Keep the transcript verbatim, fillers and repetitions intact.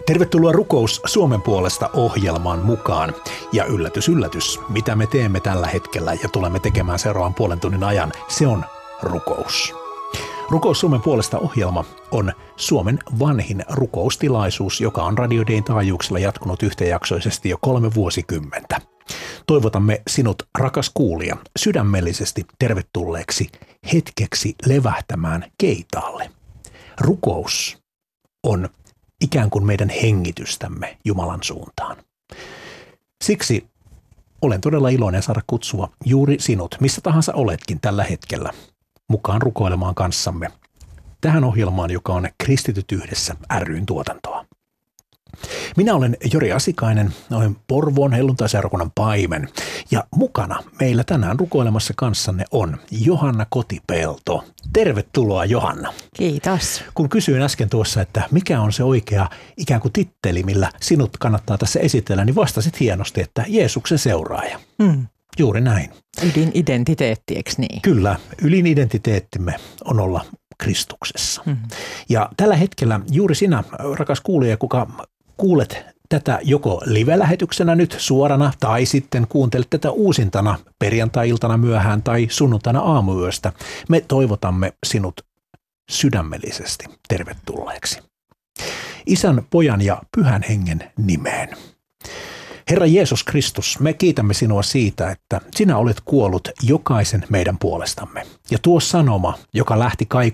Tervetuloa Rukous Suomen puolesta -ohjelmaan mukaan. Ja yllätys, yllätys, mitä me teemme tällä hetkellä ja tulemme tekemään seuraavan puolen tunnin ajan, se on rukous. Rukous Suomen puolesta -ohjelma on Suomen vanhin rukoustilaisuus, joka on Radio Dayn taajuuksilla jatkunut yhtäjaksoisesti jo kolme vuosikymmentä. Toivotamme sinut, rakas kuulija, sydämellisesti tervetulleeksi hetkeksi levähtämään keitaalle. Rukous on ikään kuin meidän hengitystämme Jumalan suuntaan. Siksi olen todella iloinen saada kutsua juuri sinut, missä tahansa oletkin tällä hetkellä, mukaan rukoilemaan kanssamme tähän ohjelmaan, joka on Kristityt yhdessä ry:n tuotantoa. Minä olen Jori Asikainen, olen Porvoon helluntaiseurakunnan paimen ja mukana meillä tänään rukoilemassa kanssanne on Johanna Kotipelto. Tervetuloa, Johanna. Kiitos. Kun kysyin äsken tuossa, että mikä on se oikea ikään kuin titteli, millä sinut kannattaa tässä esitellä, niin vastasit hienosti, että Jeesuksen seuraaja. Mm. Juuri näin. Ydinidentiteetti, eikö niin? Kyllä, ydinidentiteettimme on olla Kristuksessa. Mm. Ja tällä hetkellä juuri sinä, rakas kuulija, kuka kuulet tätä joko live-lähetyksenä nyt suorana tai sitten kuuntelet tätä uusintana perjantai-iltana myöhään tai sunnuntaina aamuyöstä, me toivotamme sinut sydämellisesti tervetulleeksi. Isän, Pojan ja Pyhän Hengen nimeen. Herra Jeesus Kristus, me kiitämme sinua siitä, että sinä olet kuollut jokaisen meidän puolestamme. Ja tuo sanoma, joka lähti